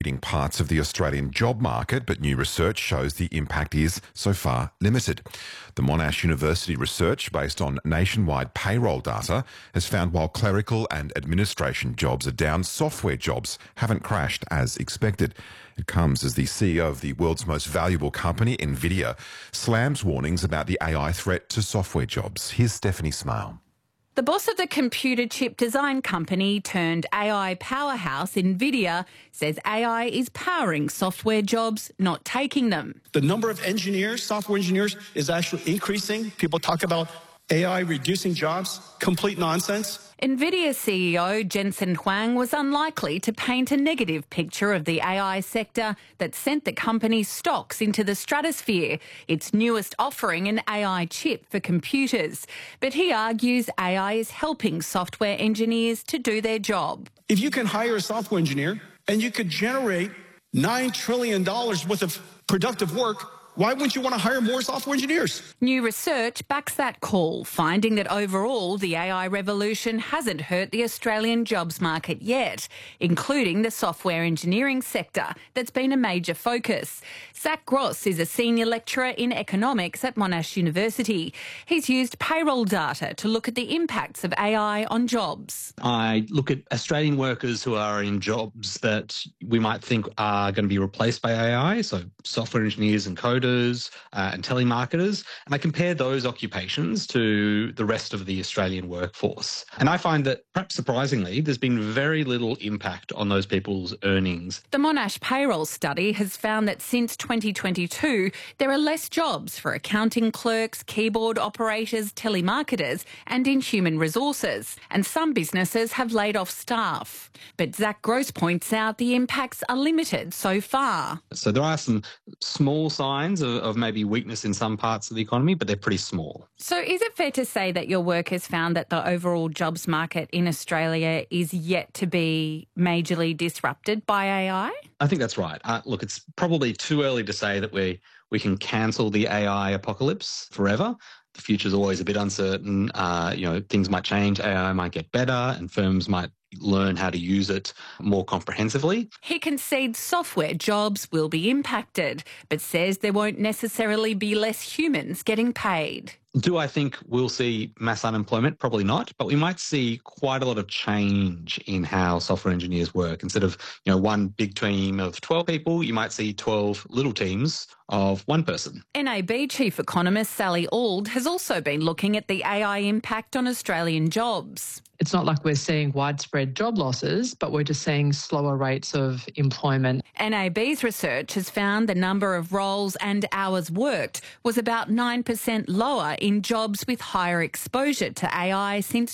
parts of the Australian job market, but new research shows the impact is so far limited. The Monash University research, based on nationwide payroll data, has found while clerical and administration jobs are down, software jobs haven't crashed as expected. It comes as the CEO of the world's most valuable company, NVIDIA, slams warnings about the AI threat to software jobs. Here's Stephanie Smale. The boss of the computer chip design company turned AI powerhouse, NVIDIA, says AI is powering software jobs, not taking them. The number of engineers, software engineers, is actually increasing. People talk about AI reducing jobs. Complete nonsense. NVIDIA CEO Jensen Huang was unlikely to paint a negative picture of the AI sector that sent the company's stocks into the stratosphere, its newest offering an AI chip for computers. But he argues AI is helping software engineers to do their job. If you can hire a software engineer and you could generate $9 trillion worth of productive work, why wouldn't you want to hire more software engineers? New research backs that call, finding that overall the AI revolution hasn't hurt the Australian jobs market yet, including the software engineering sector that's been a major focus. Zach Gross is a senior lecturer in economics at Monash University. He's used payroll data to look at the impacts of AI on jobs. I look at Australian workers who are in jobs that we might think are going to be replaced by AI, so software engineers and coders, and telemarketers, and I compare those occupations to the rest of the Australian workforce. And I find that, perhaps surprisingly, there's been very little impact on those people's earnings. The Monash payroll study has found that since 2022, there are less jobs for accounting clerks, keyboard operators, telemarketers, and in human resources, and some businesses have laid off staff. But Zach Gross points out the impacts are limited so far. So there are some small signs of maybe weakness in some parts of the economy, but they're pretty small. So is it fair to say that your work has found that the overall jobs market in Australia is yet to be majorly disrupted by AI? I think that's right. Look, it's probably too early to say that we can cancel the AI apocalypse forever. The future's always a bit uncertain. Things might change, AI might get better, and firms might learn how to use it more comprehensively. He concedes software jobs will be impacted, but says there won't necessarily be less humans getting paid. Do I think we'll see mass unemployment? Probably not, but we might see quite a lot of change in how software engineers work. Instead of, one big team of 12 people, you might see 12 little teams of one person. NAB Chief Economist Sally Auld has also been looking at the AI impact on Australian jobs. It's not like we're seeing widespread job losses, but we're just seeing slower rates of employment. NAB's research has found the number of roles and hours worked was about 9% lower in jobs with higher exposure to AI since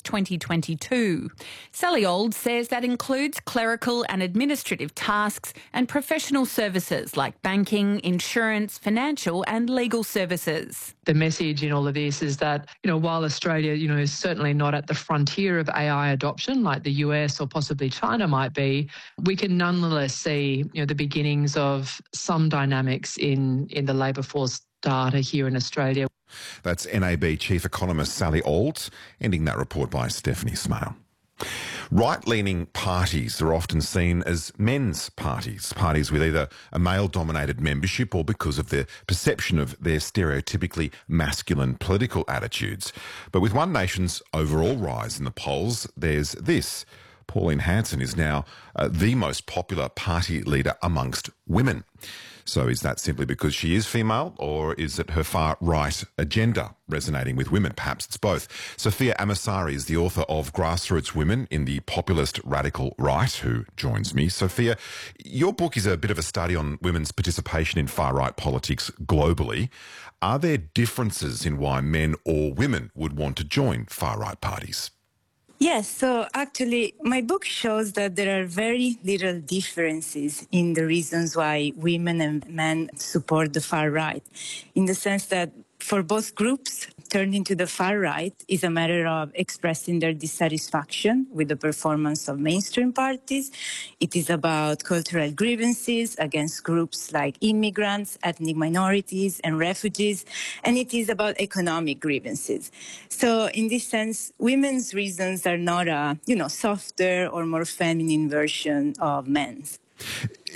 2022. Sally Auld says that includes clerical and administrative tasks and professional services like banking, insurance, financial and legal services. The message in all of this is that, while Australia, is certainly not at the frontier of AI adoption like the US or possibly China might be, we can nonetheless see, the beginnings of some dynamics in the labour force data here in Australia. That's NAB Chief Economist Sally Auld, ending that report by Stephanie Smale. Right-leaning parties are often seen as men's parties, parties with either a male-dominated membership or because of the perception of their stereotypically masculine political attitudes. But with One Nation's overall rise in the polls, there's this. Pauline Hanson is now the most popular party leader amongst women. So is that simply because she is female, or is it her far-right agenda resonating with women? Perhaps it's both. Sophia Amasari is the author of Grassroots Women in the Populist Radical Right, who joins me. Sophia, your book is a bit of a study on women's participation in far-right politics globally. Are there differences in why men or women would want to join far-right parties? Yes, so actually my book shows that there are very little differences in the reasons why women and men support the far right, in the sense that for both groups, turning to the far right is a matter of expressing their dissatisfaction with the performance of mainstream parties. It is about cultural grievances against groups like immigrants, ethnic minorities, and refugees, and it is about economic grievances. So in this sense, women's reasons are not a, softer or more feminine version of men's.